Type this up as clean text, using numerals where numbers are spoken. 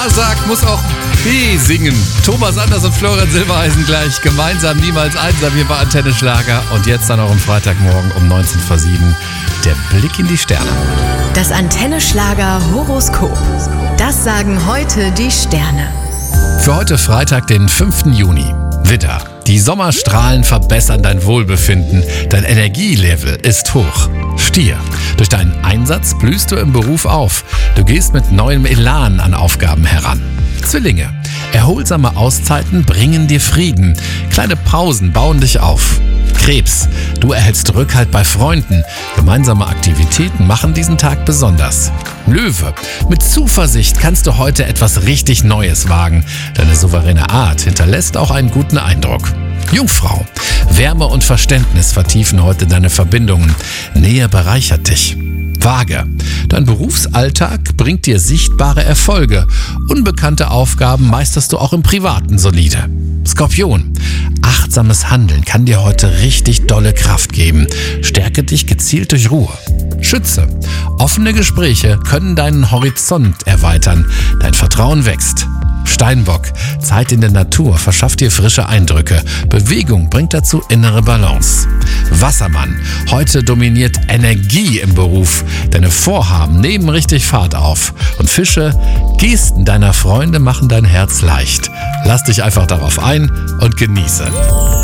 A sagt, muss auch B singen. Thomas Anders und Florian Silbereisen gleich gemeinsam, niemals einsam hier bei Antenne Schlager. Und jetzt dann auch am Freitagmorgen um 19:07 der Blick in die Sterne. Das Antenne Schlager Horoskop. Das sagen heute die Sterne. Für heute Freitag, den 5. Juni. Widder. Die Sommerstrahlen verbessern dein Wohlbefinden. Dein Energielevel ist hoch. Stier. Durch deinen Einsatz blühst du im Beruf auf. Du gehst mit neuem Elan an Aufgaben heran. Zwillinge. Erholsame Auszeiten bringen dir Frieden. Kleine Pausen bauen dich auf. Krebs. Du erhältst Rückhalt bei Freunden. Gemeinsame Aktivitäten machen diesen Tag besonders. Löwe. Mit Zuversicht kannst du heute etwas richtig Neues wagen. Deine souveräne Art hinterlässt auch einen guten Eindruck. Jungfrau. Wärme und Verständnis vertiefen heute deine Verbindungen. Nähe bereichert dich. Waage. Dein Berufsalltag bringt dir sichtbare Erfolge. Unbekannte Aufgaben meisterst du auch im Privaten solide. Skorpion. Achtsames Handeln kann dir heute richtig dolle Kraft geben. Stärke dich gezielt durch Ruhe. Schütze. Offene Gespräche können deinen Horizont erweitern. Dein Vertrauen wächst. Steinbock. Zeit in der Natur verschafft dir frische Eindrücke. Bewegung bringt dazu innere Balance. Wassermann. Heute dominiert Energie im Beruf. Deine Vorhaben nehmen richtig Fahrt auf. Und Fische. Gesten deiner Freunde machen dein Herz leicht. Lass dich einfach darauf ein und genieße.